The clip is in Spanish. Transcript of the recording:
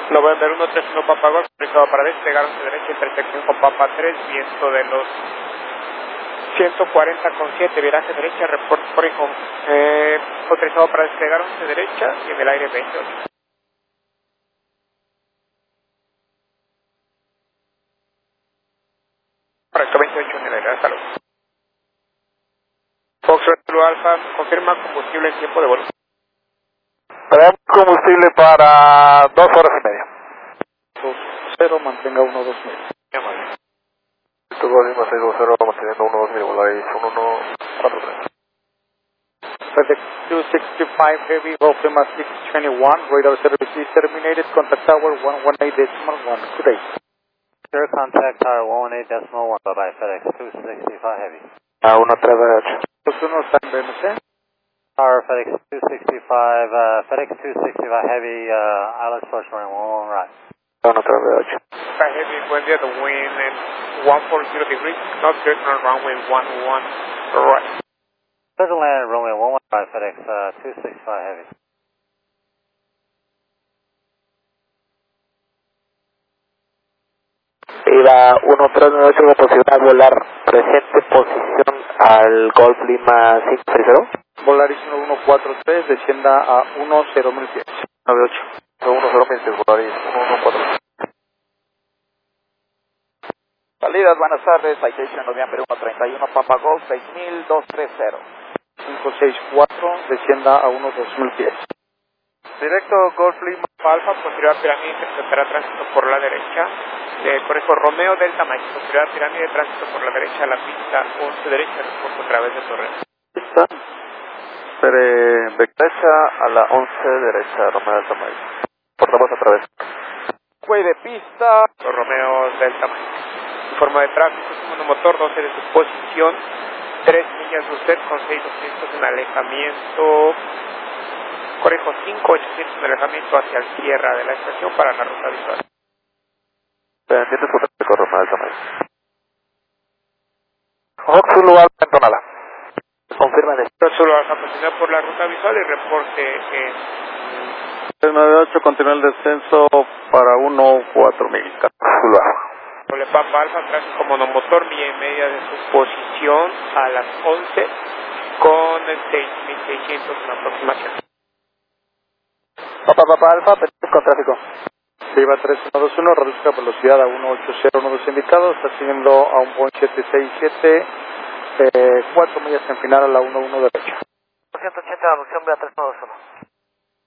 November 131 Papa Golf, autorizado para despegar hacia derecha, intersección con Papa 3, viento de los 140,7, viraje derecha, report por hijo. Autorizado para despegar hacia derecha y en el aire 28. Correcto, 28 en el aire, hasta luego. Foxtrot Blue Alpha, confirma combustible en tiempo de vuelo. Traemos combustible para 2 horas y media. 2-0, mantenga 1-2 medio. Muy amable. Tu Lima 620, manteniendo 1-2 medio, Volaris 1143. FedEx 265 Heavy, Lima 621, radar service is terminated, contact tower 118.1, good day. Sure, contact tower 118.1, bye-bye, FedEx 265 Heavy. 138. 21 San BMC. Tower FedEx 265, FedEx 265 Heavy, Island Source running 11 right. 138. Heavy, buen día, the wind and 140 degrees, not certain on runway 11 right. Clear to land runway 11 right, FedEx 265 Heavy. Iba 1398 con posibilidad de volar presente posición al Golf Lima 560. Volaris 1143, descienda a 10.000 pies. 98. 10.000 Volaris 1143. Salidas, buenas tardes, Citation Noviembre 131, Papa Golf 6230. 564, descienda a 2.000 pies. Directo Golf Lima Alfa, posterior a pirámide, interceptará tránsito por la derecha. Correcto, Romeo Delta Mike, posterior a pirámide, tránsito por la derecha a la pista 11 derecha, reporto a través de Torres. Pista. Derecha a la 11 derecha, Romeo Delta Mike. Portamos a través. Cuey de pista. Romeo Delta Mike. Informa de tráfico, segundo motor, 12 de su posición, 3 millas de usted con 6,200 en alejamiento. Correcto, 5,800 en alejamiento hacia el cierre de la estación para la ruta visual. Pendiente su tráfico, Romeo Delta Mike. Zulu Alfa en Tonala. Confirma de Solo vas a continuar por la ruta visual y reporte en 398, continúa el descenso para 14000. Zulu Alfa. Papa Alfa, tráfico monomotor, milla y media de su posición a las 11 con 6.600 en aproximación. Papa Alfa, pendiente con tráfico. Viva 3121, reduzca velocidad a 180, uno de los invitados, está siguiendo a un Boeing 767, 4 millas en final a la 11 derecha. 180, reducción, vía 3121.